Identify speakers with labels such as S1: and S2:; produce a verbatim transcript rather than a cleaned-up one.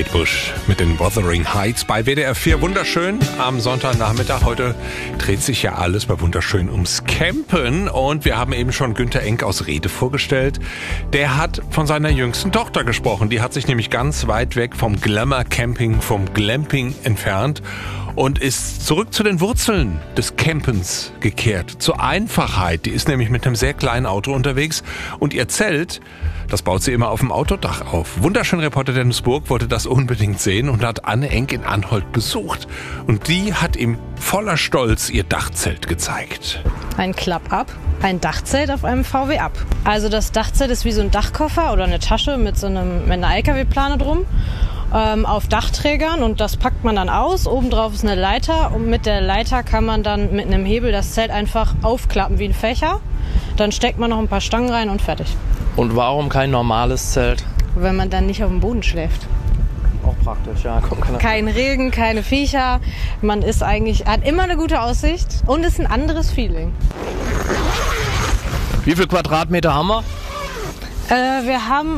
S1: Kate Bush mit den Wuthering Heights bei W D R vier. Wunderschön am Sonntagnachmittag. Heute dreht sich ja alles bei Wunderschön ums Campen. Und wir haben eben schon Günther Enck aus Rede vorgestellt. Der hat von seiner jüngsten Tochter gesprochen. Die hat sich nämlich ganz weit weg vom Glamour-Camping, vom Glamping entfernt und ist zurück zu den Wurzeln des Campens gekehrt. Zur Einfachheit. Die ist nämlich mit einem sehr kleinen Auto unterwegs. Und ihr Zelt, das baut sie immer auf dem Autodach auf. Wunderschön, Reporter Dennis Burg wollte das unbedingt sehen und hat Anne Enck in Anholt besucht. Und die hat ihm voller Stolz ihr Dachzelt gezeigt.
S2: Ein Klapp-Up, ein Dachzelt auf einem V W-Up. Also das Dachzelt ist wie so ein Dachkoffer oder eine Tasche mit so einem, mit einer L K W-Plane drum. Ähm, auf Dachträgern, und das packt man dann aus. Obendrauf ist eine Leiter und mit der Leiter kann man dann mit einem Hebel das Zelt einfach aufklappen wie ein Fächer. Dann steckt man noch ein paar Stangen rein und fertig.
S3: Und warum kein normales Zelt?
S2: Wenn man dann nicht auf dem Boden schläft.
S3: Auch praktisch, ja. Guck,
S2: Kein Regen, keine Viecher. Man ist eigentlich, hat immer eine gute Aussicht und ist ein anderes Feeling.
S3: Wie viel Quadratmeter haben wir?
S2: Äh, wir haben